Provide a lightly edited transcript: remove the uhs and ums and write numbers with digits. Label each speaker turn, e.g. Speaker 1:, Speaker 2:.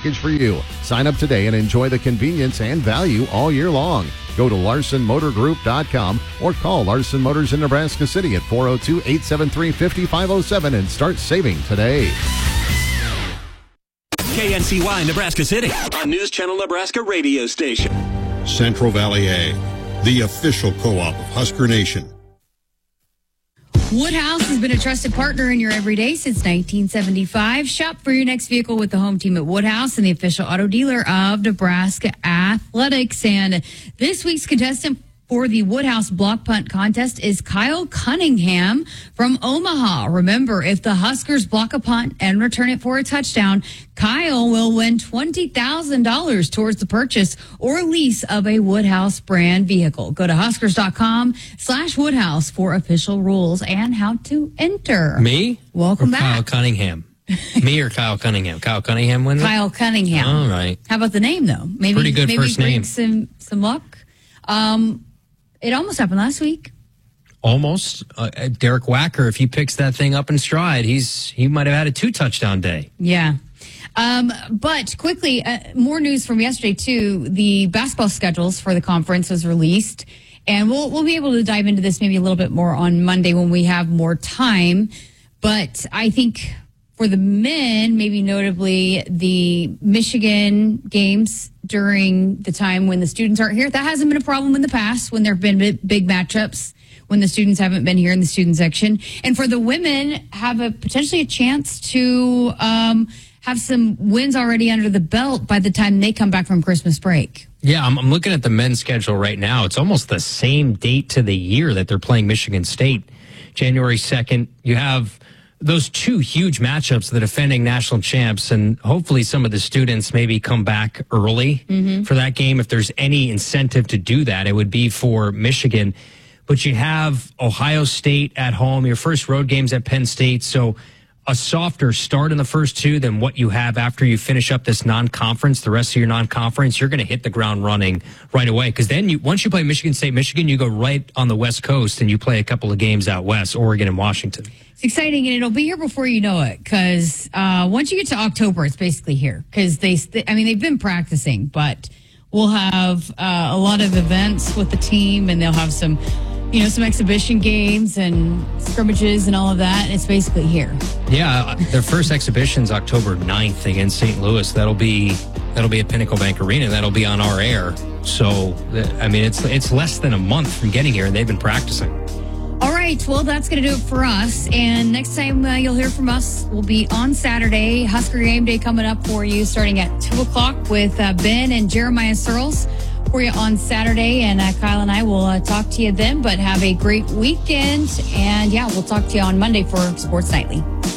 Speaker 1: package for you. Sign up today and enjoy the convenience and value all year long. Go to LarsonMotorGroup.com or call Larson Motors in Nebraska City at 402-873-5507 and start saving today.
Speaker 2: KNCY Nebraska City, a News Channel Nebraska radio station.
Speaker 3: Central Valley Ag, the official co-op of Husker Nation.
Speaker 4: Woodhouse has been a trusted partner in your everyday since 1975. Shop for your next vehicle with the home team at Woodhouse and the official auto dealer of Nebraska Athletics. And this week's contestant for the Woodhouse Block Punt Contest is Kyle Cunningham from Omaha. Remember, if the Huskers block a punt and return it for a touchdown, Kyle will win $20,000 towards the purchase or lease of a Woodhouse brand vehicle. Go to huskers.com/Woodhouse for official rules and how to enter.
Speaker 5: Me?
Speaker 4: Welcome back.
Speaker 5: Kyle Cunningham. Me or Kyle Cunningham? Kyle Cunningham wins it?
Speaker 4: Kyle Cunningham.
Speaker 5: All right.
Speaker 4: How about the name, though? Maybe,
Speaker 5: pretty good first name.
Speaker 4: Some luck. It almost happened last week.
Speaker 5: Almost. Derek Wacker, if he picks that thing up in stride, he might have had a 2-touchdown day.
Speaker 4: Yeah. But quickly, more news from yesterday, too. The basketball schedules for the conference was released. And we'll be able to dive into this maybe a little bit more on Monday when we have more time. But I think for the men, maybe notably the Michigan games during the time when the students aren't here, that hasn't been a problem in the past when there have been big matchups when the students haven't been here in the student section. And for the women, have potentially a chance to have some wins already under the belt by the time they come back from Christmas break.
Speaker 5: Yeah, I'm looking at the men's schedule right now. It's almost the same date to the year that they're playing Michigan State. January 2nd, you have those two huge matchups, the defending national champs, and hopefully some of the students maybe come back early for that game. If there's any incentive to do that, it would be for Michigan. But you have Ohio State at home, your first road games at Penn State. So a softer start in the first two than what you have after you finish up this non-conference. The rest of your non-conference, you're going to hit the ground running right away. Because then once you play Michigan State, Michigan, you go right on the West Coast and you play a couple of games out west, Oregon and Washington.
Speaker 4: It's exciting, and it'll be here before you know it, because once you get to October, it's basically here. Because they've been practicing, but we'll have a lot of events with the team, and they'll have some exhibition games and scrimmages and all of that. And it's basically here. Yeah,
Speaker 5: their first exhibition's October 9th against St. Louis. That'll be at Pinnacle Bank Arena. That'll be on our air. So, I mean, it's less than a month from getting here, and they've been practicing.
Speaker 4: All right, well, that's going to do it for us. And next time you'll hear from us will be on Saturday. Husker Game Day coming up for you starting at 2 o'clock with Ben and Jeremiah Searles for you on Saturday. And Kyle and I will talk to you then, but have a great weekend. And, yeah, we'll talk to you on Monday for Sports Nightly.